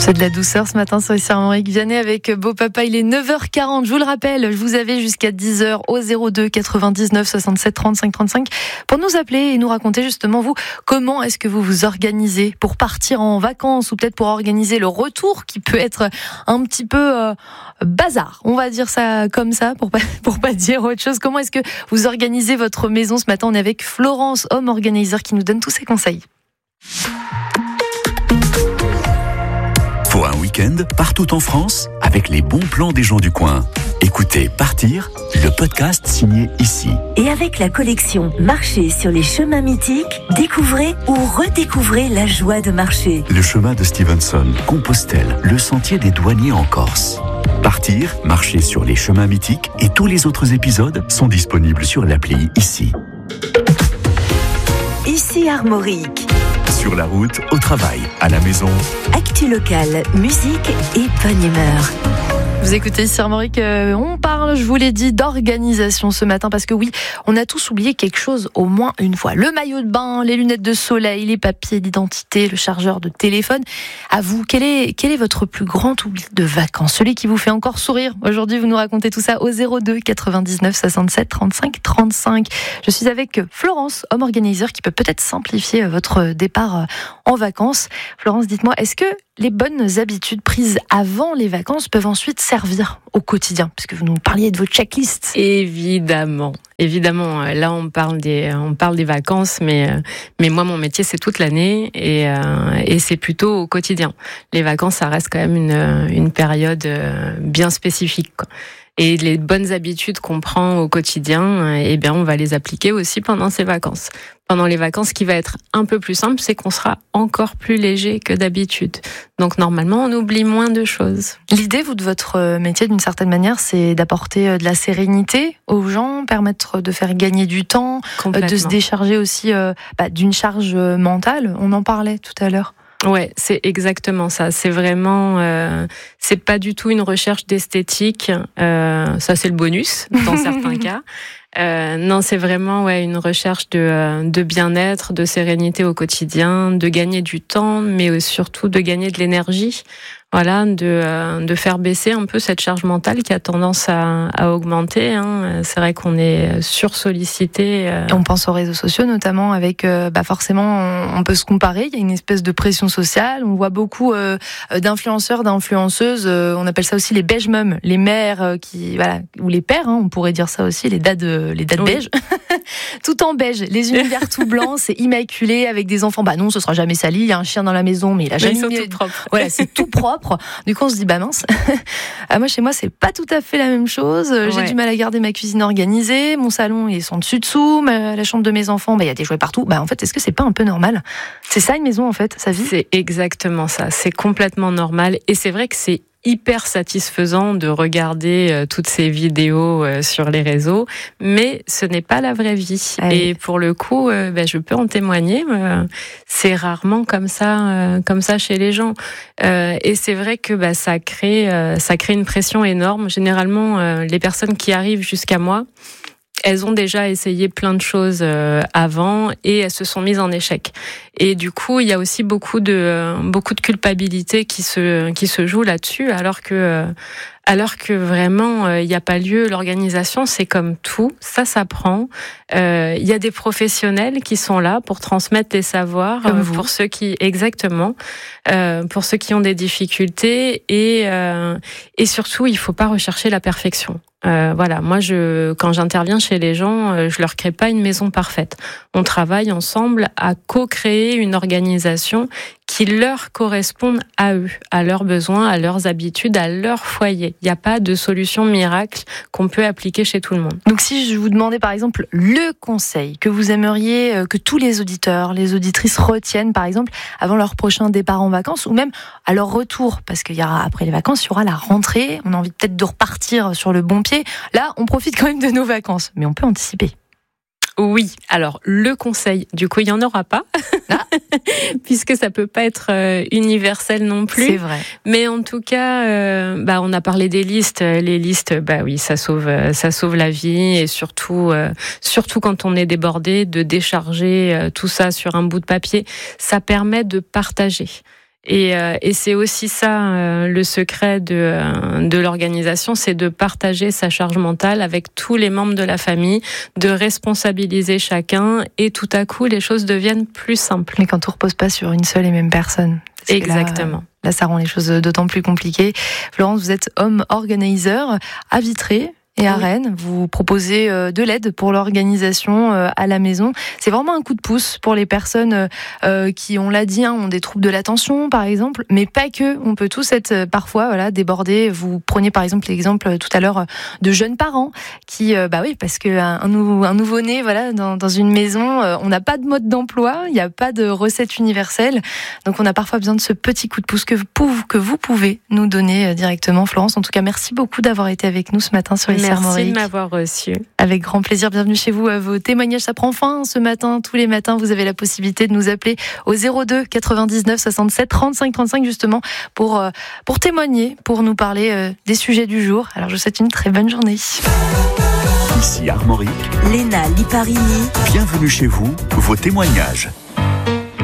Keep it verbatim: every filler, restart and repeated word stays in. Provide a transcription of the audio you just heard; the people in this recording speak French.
C'est de la douceur ce matin sur Sermorique Vianney avec Beau Papa. Il est neuf heures quarante. Je vous le rappelle, je vous avais jusqu'à dix heures au zéro deux quatre-vingt-dix-neuf soixante-sept trente-cinq trente-cinq pour nous appeler et nous raconter justement vous, comment est-ce que vous vous organisez pour partir en vacances ou peut-être pour organiser le retour qui peut être un petit peu euh, bazar. On va dire ça comme ça pour pas, pour pas dire autre chose. Comment est-ce que vous organisez votre maison ce matin? On est avec Florence, home organizer, qui nous donne tous ses conseils. Pour un week-end partout en France, avec les bons plans des gens du coin. Écoutez Partir, le podcast signé ici. Et avec la collection Marcher sur les chemins mythiques, découvrez ou redécouvrez la joie de marcher. Le chemin de Stevenson, Compostelle, le sentier des douaniers en Corse. Partir, marcher sur les chemins mythiques et tous les autres épisodes sont disponibles sur l'appli ici. Ici Armorique. Sur la route, au travail, à la maison. Actu locale, musique et bonne humeur. Vous écoutez ici Armorique, euh, on parle, je vous l'ai dit, d'organisation ce matin parce que oui, on a tous oublié quelque chose au moins une fois. Le maillot de bain, les lunettes de soleil, les papiers d'identité, le chargeur de téléphone. À vous, quel est, quel est votre plus grand oubli de vacances? Celui qui vous fait encore sourire? Aujourd'hui, vous nous racontez tout ça au zéro deux quatre-vingt-dix-neuf soixante-sept trente-cinq trente-cinq. Je suis avec Florence, home organizer, qui peut peut-être simplifier votre départ en vacances. Florence, dites-moi, est-ce que les bonnes habitudes prises avant les vacances peuvent ensuite servir au quotidien? Parce que vous nous parliez de vos checklists. Évidemment, évidemment. Là, on parle des, on parle des vacances, mais, mais moi, mon métier, c'est toute l'année et, euh, et c'est plutôt au quotidien. Les vacances, ça reste quand même une, une période bien spécifique, quoi. Et les bonnes habitudes qu'on prend au quotidien, eh bien, on va les appliquer aussi pendant ces vacances. Pendant les vacances, ce qui va être un peu plus simple, c'est qu'on sera encore plus léger que d'habitude. Donc, normalement, on oublie moins de choses. L'idée, vous, de votre métier, d'une certaine manière, c'est d'apporter de la sérénité aux gens, permettre de faire gagner du temps, de se décharger aussi euh, bah, d'une charge mentale. On en parlait tout à l'heure. Ouais, c'est exactement ça. C'est vraiment, euh, c'est pas du tout une recherche d'esthétique. Euh, ça, c'est le bonus dans certains cas. Euh, non, c'est vraiment ouais une recherche de de bien-être, de sérénité au quotidien, de gagner du temps, mais surtout de gagner de l'énergie. Voilà, de euh, de faire baisser un peu cette charge mentale qui a tendance à, à augmenter. Hein. C'est vrai qu'on est sursollicité. Euh... Et on pense aux réseaux sociaux, notamment avec, euh, bah forcément, on, on peut se comparer. Il y a une espèce de pression sociale. On voit beaucoup euh, d'influenceurs, d'influenceuses. Euh, on appelle ça aussi les beige mums, les mères euh, qui, voilà, ou les pères. Hein, on pourrait dire ça aussi, les dads, euh, les dads oui. beige. Tout en beige, les univers tout blancs, c'est immaculé avec des enfants. Bah non, ce sera jamais sali. Il y a un chien dans la maison, mais il a jamais. Mais ils sont tout propres. Voilà, c'est tout propre. Du coup, on se dit, bah mince, ah, moi, chez moi, c'est pas tout à fait la même chose. Ouais. J'ai du mal à garder ma cuisine organisée. Mon salon, ils sont dessus-dessous. La chambre de mes enfants, bah, il y a des jouets partout. Bah, en fait, est-ce que c'est pas un peu normal? C'est ça, une maison, en fait, sa vie? C'est exactement ça. C'est complètement normal. Et c'est vrai que c'est hyper satisfaisant de regarder euh, toutes ces vidéos euh, sur les réseaux, mais ce n'est pas la vraie vie. Ah oui. Et pour le coup, euh, ben, je peux en témoigner, euh, c'est rarement comme ça, euh, comme ça chez les gens. Euh, et c'est vrai que bah, ça crée, euh, ça crée une pression énorme. Généralement, euh, les personnes qui arrivent jusqu'à moi, elles ont déjà essayé plein de choses euh, avant et elles se sont mises en échec. Et du coup, il y a aussi beaucoup de euh, beaucoup de culpabilité qui se qui se joue là-dessus, alors que euh, alors que vraiment euh, il n'y a pas lieu. L'organisation, c'est comme tout, ça s'apprend. Euh, il y a des professionnels qui sont là pour transmettre les savoirs comme euh, vous. Pour ceux qui exactement euh, pour ceux qui ont des difficultés et euh, et surtout, il faut pas rechercher la perfection. Euh, voilà, moi, je, quand j'interviens chez les gens, euh, je leur crée pas une maison parfaite. On travaille ensemble à co-créer une organisation qui leur corresponde à eux, à leurs besoins, à leurs habitudes, à leur foyer. Il n'y a pas de solution miracle qu'on peut appliquer chez tout le monde. Donc, si je vous demandais, par exemple, le conseil que vous aimeriez que tous les auditeurs, les auditrices retiennent, par exemple, avant leur prochain départ en vacances, ou même à leur retour, parce qu'il y aura, après les vacances, il y aura la rentrée, on a envie peut-être de repartir sur le bon pied. Là, on profite quand même de nos vacances, mais on peut anticiper. Oui, alors le conseil, du coup, il n'y en aura pas, ah. puisque ça peut pas être euh, universel non plus. C'est vrai. Mais en tout cas, euh, bah, on a parlé des listes. Les listes, bah oui, ça sauve, ça sauve la vie, et surtout, euh, surtout quand on est débordé, de décharger euh, tout ça sur un bout de papier, ça permet de partager. Et, euh, et c'est aussi ça euh, le secret de, euh, de l'organisation, c'est de partager sa charge mentale avec tous les membres de la famille, de responsabiliser chacun et tout à coup les choses deviennent plus simples. Mais quand tout repose pas sur une seule et même personne. Exactement. Là, là, ça rend les choses d'autant plus compliquées. Florence, vous êtes home organizer à Vitré et à oui. Rennes. Vous proposez de l'aide pour l'organisation à la maison. C'est vraiment un coup de pouce pour les personnes qui, on l'a dit, hein, ont des troubles de l'attention, par exemple, mais pas que. On peut tous être parfois voilà, débordés. Vous preniez par exemple l'exemple tout à l'heure de jeunes parents qui, bah oui, parce qu'un un nouveau-né voilà, dans, dans une maison, on n'a pas de mode d'emploi, il n'y a pas de recette universelle. Donc on a parfois besoin de ce petit coup de pouce que vous, que vous pouvez nous donner directement. Florence, en tout cas, merci beaucoup d'avoir été avec nous ce matin sur les Merci de m'avoir reçu. Avec grand plaisir, bienvenue chez vous. Vos témoignages, ça prend fin ce matin. Tous les matins, vous avez la possibilité de nous appeler au zéro deux quatre-vingt-dix-neuf soixante-sept trente-cinq trente-cinq justement pour, pour témoigner, pour nous parler des sujets du jour. Alors je vous souhaite une très bonne journée. Ici Armorique, Léna Liparini. Bienvenue chez vous, vos témoignages.